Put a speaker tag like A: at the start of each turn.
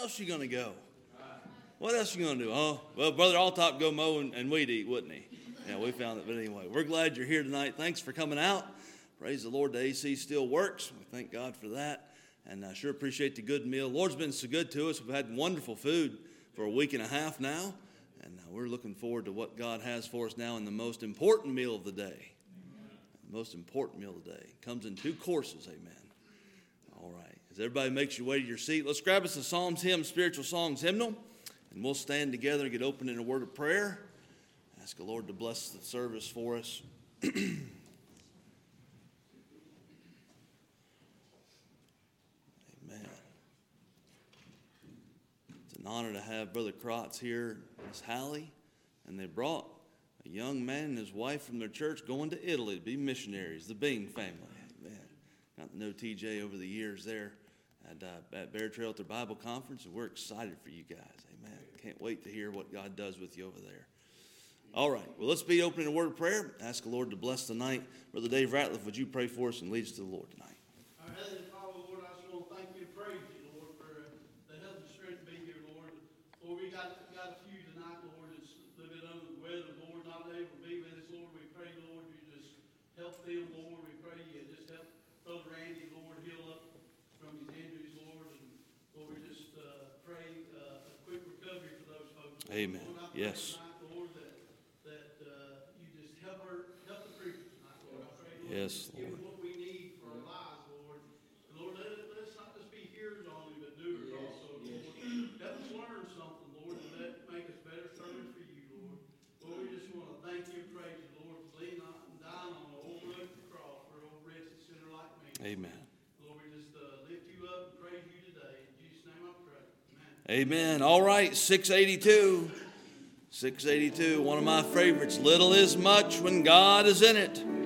A: else you going to go? What else you going to do? Oh, well, Brother Alltop go mow and weed eat, wouldn't he? Yeah, we found it. But anyway, we're glad you're here tonight. Thanks for coming out. Praise the Lord, the AC still works. We thank God for that. And I sure appreciate the good meal. The Lord's been so good to us. We've had wonderful food for a week and a half now. And we're looking forward to what God has for us now in the most important meal of the day. The most important meal of the day. Comes in 2 courses, amen. All right. As everybody makes your way to your seat, let's grab us a Psalms hymn, spiritual songs hymnal. And we'll stand together and get open in a word of prayer. Ask the Lord to bless the service for us. Amen. It's an honor to have Brother Krotz here, Miss Hallie. And they brought a young man and his wife from their church going to Italy to be missionaries, the Bean family. Amen. Got to know TJ over the years there at Bear Trail at their Bible conference, and we're excited for you guys. Amen. Can't wait to hear what God does with you over there. All right. Well, let's be open in a word of prayer. Ask the Lord to bless the night. Brother Dave Ratliff, would you pray for us and lead us to the Lord tonight?
B: Our Heavenly Father, Lord, I just want to thank you and praise you, Lord, for the health and strength to be here, Lord. Lord, we got a few tonight, Lord, that's a little bit under the weather, Lord, not able to be with us, Lord. We pray, Lord, you just help them, Lord. We pray you just help Brother Randy, Lord, heal up from his injuries, Lord. And Lord, we just pray a quick recovery for those folks.
A: Amen.
B: Lord,
A: Yes.
B: tonight, Lord, that you just help the preacher tonight, Lord. I pray, Lord,
A: Yes,
B: give
A: Lord.
B: us what we need for our lives, Lord. And Lord, let us not just be hearers only, but doers also, Lord. Let us learn something, Lord, and let make us better servants for you, Lord. Lord, we just want to thank you and praise you, Lord, for dying on the old rugged cross for an old wretched sinner like me.
A: Amen.
B: Lord, we just lift you up and praise you today. In Jesus' name I pray.
A: Amen.
B: Amen.
A: All right, 682. 682, one of my favorites. Little is much when God is in it.